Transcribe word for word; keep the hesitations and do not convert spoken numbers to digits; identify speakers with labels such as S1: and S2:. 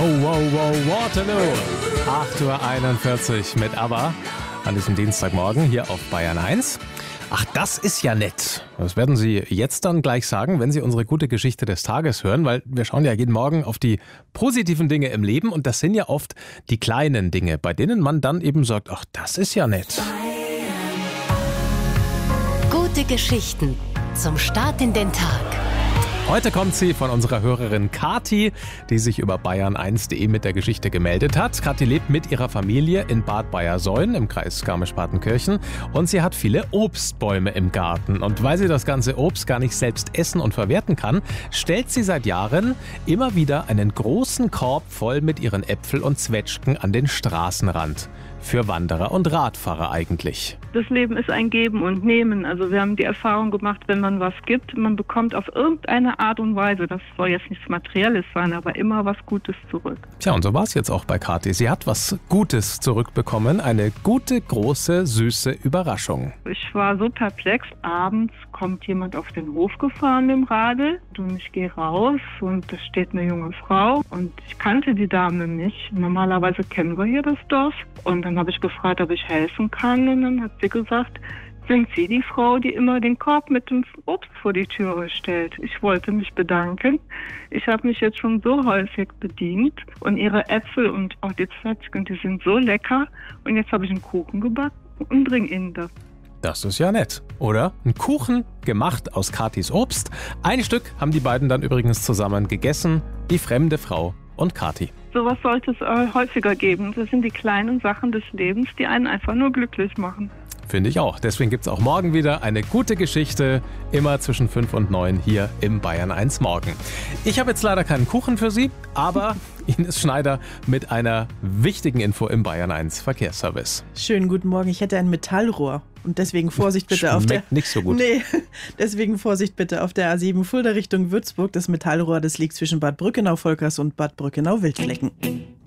S1: Wow, wow, wow, Waterloo. acht Uhr einundvierzig mit ABBA an diesem Dienstagmorgen hier auf Bayern eins. Ach, das ist ja nett. Das werden Sie jetzt dann gleich sagen, wenn Sie unsere gute Geschichte des Tages hören, weil wir schauen ja jeden Morgen auf die positiven Dinge im Leben und das sind ja oft die kleinen Dinge, bei denen man dann eben sagt, ach, das ist ja nett.
S2: Gute Geschichten zum Start in den Tag.
S1: Heute kommt sie von unserer Hörerin Kathi, die sich über bayern eins punkt de mit der Geschichte gemeldet hat. Kathi lebt mit ihrer Familie in Bad Bayersoien im Kreis Garmisch-Partenkirchen und sie hat viele Obstbäume im Garten. Und weil sie das ganze Obst gar nicht selbst essen und verwerten kann, stellt sie seit Jahren immer wieder einen großen Korb voll mit ihren Äpfel und Zwetschgen an den Straßenrand. Für Wanderer und Radfahrer eigentlich.
S3: Das Leben ist ein Geben und Nehmen. Also wir haben die Erfahrung gemacht, wenn man was gibt, man bekommt auf irgendeine Art und Weise, das soll jetzt nichts Materielles sein, aber immer was Gutes zurück.
S1: Tja, und so war es jetzt auch bei Kathi. Sie hat was Gutes zurückbekommen, eine gute, große, süße Überraschung.
S3: Ich war so perplex, abends kommt jemand auf den Hof gefahren mit dem Radl und ich gehe raus und da steht eine junge Frau und ich kannte die Dame nicht. Normalerweise kennen wir hier das Dorf und dann habe ich gefragt, ob ich helfen kann und dann hat sie gesagt, sind Sie die Frau, die immer den Korb mit dem Obst vor die Türe stellt? Ich wollte mich bedanken. Ich habe mich jetzt schon so häufig bedient und Ihre Äpfel und auch die Zwetschgen, die sind so lecker und jetzt habe ich einen Kuchen gebacken und bringe Ihnen das.
S1: Das ist ja nett, oder? Ein Kuchen gemacht aus Kathis Obst. Ein Stück haben die beiden dann übrigens zusammen gegessen, die fremde Frau und Kathi.
S3: Sowas sollte es äh, häufiger geben. Das sind die kleinen Sachen des Lebens, die einen einfach nur glücklich machen.
S1: Finde ich auch. Deswegen gibt es auch morgen wieder eine gute Geschichte, immer zwischen fünf und neun hier im Bayern eins Morgen. Ich habe jetzt leider keinen Kuchen für Sie, aber Ines Schneider mit einer wichtigen Info im Bayern eins Verkehrsservice.
S4: Schönen guten Morgen, ich hätte ein Metallrohr. Und deswegen Vorsicht bitte
S1: Schmeckt
S4: auf der...
S1: nicht so gut.
S4: Nee, deswegen Vorsicht bitte auf der A sieben Fulda Richtung Würzburg. Das Metallrohr, das liegt zwischen Bad Brückenau-Volkers und Bad Brückenau-Wildflecken.